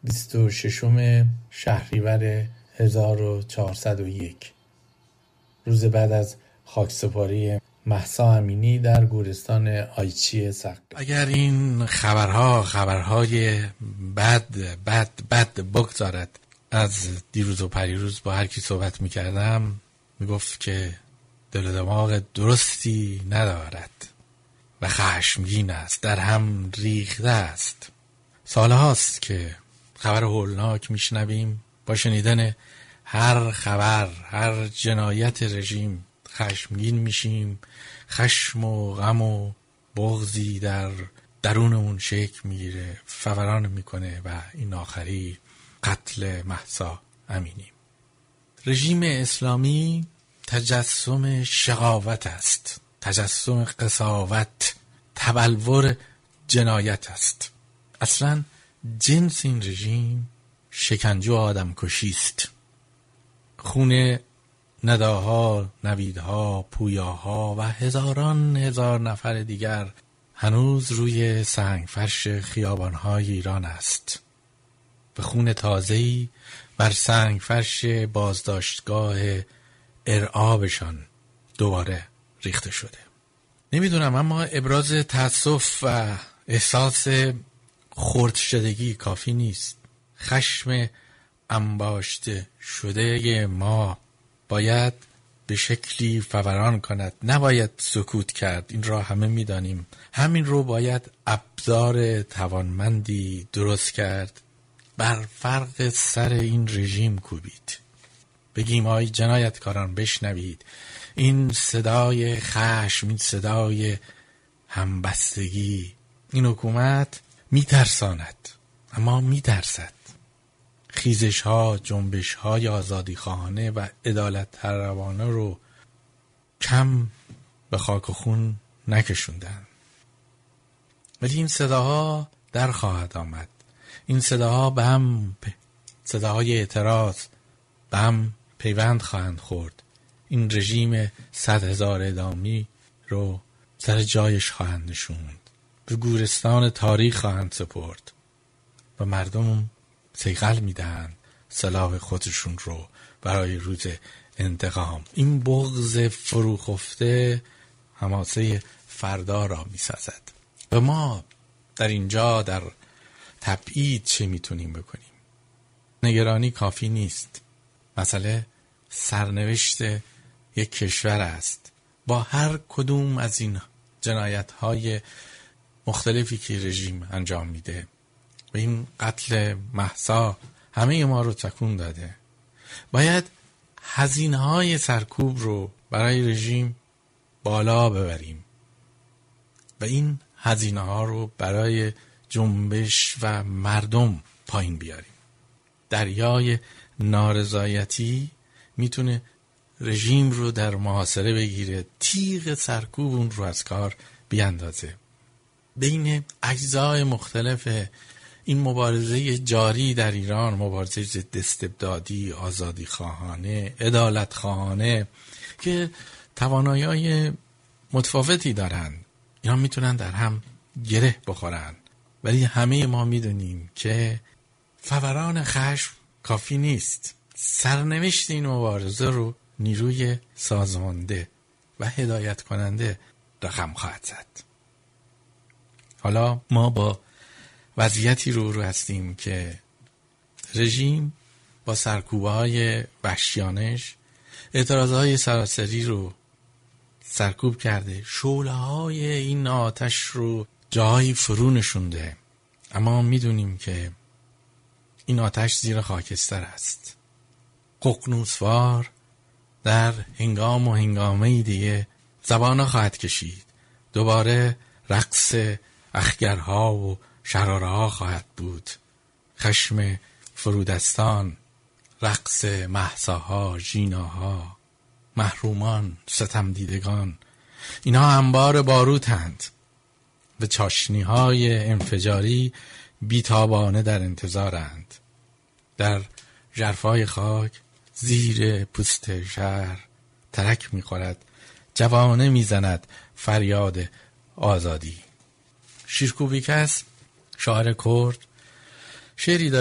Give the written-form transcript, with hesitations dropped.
26 شهریور 1401 روز بعد از خاکسپاری مهسا امینی در گورستان آیچی سقط. اگر این خبرهای بد بگذارد، از دیروز و پریروز با هر کی صحبت میکردم میگفت که دل و دماغ درستی ندارد و خشمگین است، در هم ریخته است. سالهاست که خبر هولناک میشنویم، با شنیدن هر خبر، هر جنایت رژیم خشمگین میشیم، خشم و غم و بغضی در درونمون شکل میگیره، فوران میکنه و این آخری قتل مهسا امینی. رژیم اسلامی تجسم شقاوت است، تجسم قساوت، تبلور جنایت است. اصلا جنس این رژیم شکنجه و آدم کشی است. خون نداها، نویدها، پویاها و هزاران هزار نفر دیگر هنوز روی سنگفرش خیابانهای ایران است و خون تازه‌ای بر سنگفرش بازداشتگاه ارعابشان دوباره ریخته شده. نمیدونم، اما ابراز تأسف و احساس خرد شدگی کافی نیست. خشم انباشته شده ما باید به شکلی فوران کند، نباید سکوت کرد. این را همه میدانیم. همین رو باید ابزار توانمندی درست کرد، بر فرق سر این رژیم کوبید. بگیم آی جنایتکاران بشنوید، این صدای خشم، این صدای همبستگی، این حکومت میترساند، اما میترسد. خیزش ها، جنبش های آزادی خواهانه و عدالت طلبانه رو کم به خاک و خون نکشوندن. ولی این صداها در خواهد آمد. این صداها به هم، صداهای اعتراض به هم پیوند خواهند خورد. این رژیم 100,000 اعدامی رو سر جایش خواهند نشوند، به گورستان تاریخ خواهند سپرد و مردم صیقل میدهند سلاح خودشون رو برای روز انتقام. این بغض فروخفته حماسه فردا را میسازد. و ما در اینجا در تبعید چه میتونیم بکنیم؟ نگرانی کافی نیست. مسئله سرنوشت یک کشور است. با هر کدوم از این جنایت‌های مختلفی که رژیم انجام میده و این قتل مهسا همه ما رو تکون داده، باید هزینه‌های سرکوب رو برای رژیم بالا ببریم و این هزینه‌ها رو برای جنبش و مردم پایین بیاریم. دریای نارضایتی میتونه رژیم رو در محاصره بگیره، تیغ سرکوب اون رو از کار بیاندازه. بین اجزای مختلف این مبارزه جاری در ایران، مبارزه ضد استبدادی، آزادی خواهانه، عدالت خواهانه که توانایی‌های متفاوتی دارن، اینا میتونن در هم گره بخورن. ولی همه ما میدونیم که فوران خشم کافی نیست. سرنوشت این مبارزه رو نیروی سازمانده و هدایت کننده رقم خواهد زد. حالا ما با وضعیتی رو هستیم که رژیم با سرکوب‌های وحشیانش اعتراضهای سراسری رو سرکوب کرده، شعله‌های این آتش رو جایی فرو نشونده. اما میدونیم که این آتش زیر خاکستر است. ققنوسوار در هنگام و هنگامه دیگه زبانه خواهد کشید. دوباره رقص اخگرها و شرارها خواهد بود. خشم فرودستان، رقص مهساها، ژیناها، محرومان، ستم دیدگان، اینا انبار باروتند و چاشنی‌های انفجاری بیتابانه در انتظارند. در ژرفای خاک زیر پوست شهر ترک می‌خورد، جوانه می‌زند فریاد آزادی. شیرکوبیکس شاعر کرد شعری